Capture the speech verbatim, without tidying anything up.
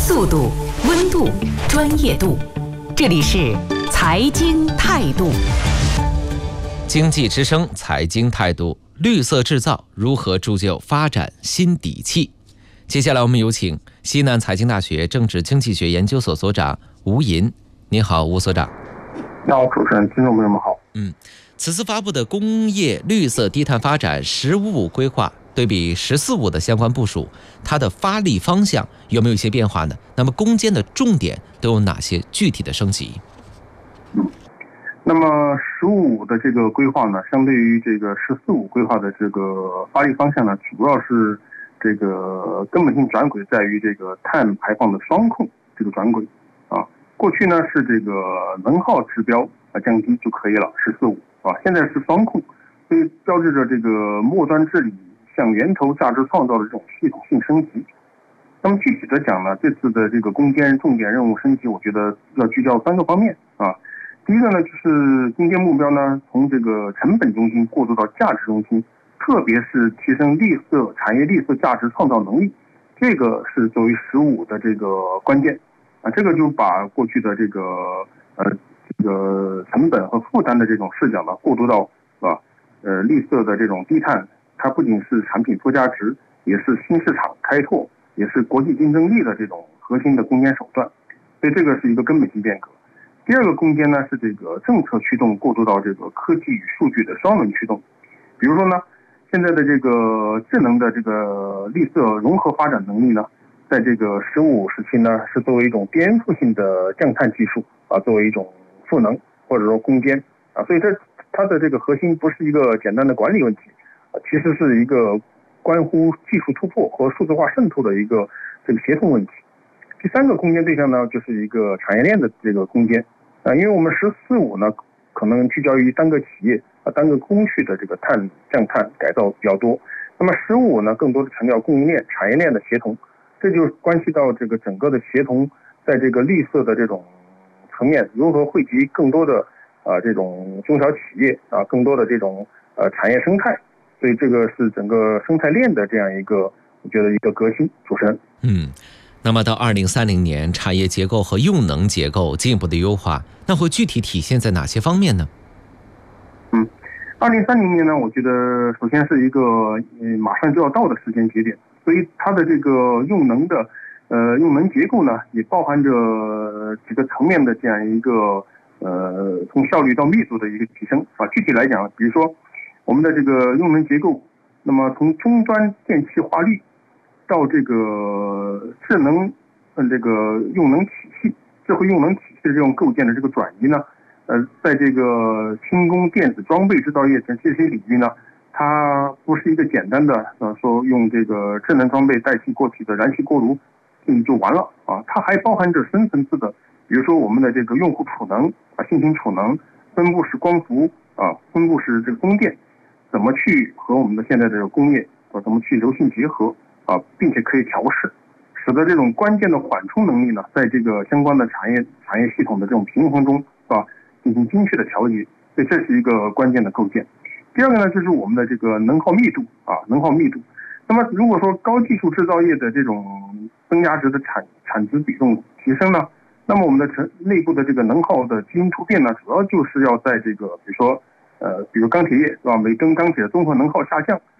速度、温度、专业度，这里是财经态度。 经济之声财经态度，绿色制造如何铸就发展新底气？接下来我们有请西南财经大学政治经济学研究所所长吴银。您好，吴所长。 你好，主持人，听众朋友们好。 嗯，此次发布的工业绿色低碳发展“十五五”规划，对比“十四五”的相关部署，它的发力方向有没有一些变化呢？那么攻坚的重点都有哪些具体的升级？ 嗯，那么“十五五”的这个规划呢，相对于这个“十四五”规划的这个发力方向呢，主要是这个根本性转轨在于这个碳排放的双控这个转轨啊。过去呢是这个能耗指标啊降低就可以了，十四五啊，现在是双控，所以标志着这个末端治理向源头价值创造的这种系统性升级。那么具体的讲呢，这次的这个攻坚重点任务升级，我觉得要聚焦三个方面啊。第一个呢，就是攻坚目标呢，从这个成本中心过渡到价值中心，特别是提升绿色产业绿色价值创造能力，这个是作为十五的这个关键啊。这个就把过去的这个呃这个成本和负担的这种视角呢，过渡到啊呃绿色的这种低碳，它不仅是产品附加值，也是新市场开拓，也是国际竞争力的这种核心的攻坚手段。所以这个是一个根本性变革。第二个攻坚呢，是这个政策驱动过渡到这个科技与数据的双轮驱动。比如说呢，现在的这个智能的这个绿色融合发展能力呢，在这个十五时期呢，是作为一种颠覆性的降碳技术啊，作为一种赋能或者说攻坚啊，所以这它的这个核心不是一个简单的管理问题啊，其实是一个关乎技术突破和数字化渗透的一个这个协同问题。第三个攻坚对象呢，就是一个产业链的这个攻坚啊，因为我们十四五呢，可能聚焦于单个企业啊、单个工序的这个碳降碳改造比较多，那么十五呢，更多的强调供应链、产业链的协同，这就关系到这个整个的协同，在这个绿色的这种层面如何汇集更多的啊、呃、这种中小企业啊，更多的这种呃产业生态，所以这个是整个生态链的这样一个，我觉得一个革新。主持人， 嗯。那么到二零三零年，产业结构和用能结构进一步的优化，那会具体体现在哪些方面呢？ 嗯，二零三零年呢，我觉得首先是一个呃马上就要到的时间节点，所以它的这个用能的呃用能结构呢，也包含着几个层面的这样一个呃从效率到密度的一个提升啊。具体来讲，比如说我们的这个用能结构，那么从终端电气化率到这个智能，嗯，这个用能体系、智慧用能体系的这种构建的这个转移呢，呃，在这个轻工电子装备制造业这些领域呢，它不是一个简单的呃说用这个智能装备代替过去的燃气锅炉，嗯就完了啊，它还包含着深层次的，比如说我们的这个用户储能啊、信息储能、分布式光伏啊、分布式这个供电，怎么去和我们的现在这个工业啊怎么去柔性结合。啊，并且可以调试，使得这种关键的缓冲能力呢，在这个相关的产业产业系统的这种平衡中，是吧，进行精确的调节，所以这是一个关键的构建。第二个呢，就是我们的这个能耗密度啊，能耗密度。那么如果说高技术制造业的这种增加值的产产值比重提升呢，那么我们的成内部的这个能耗的基因突变呢，主要就是要在这个比如说呃，比如钢铁业是吧，每吨钢铁综合能耗下降。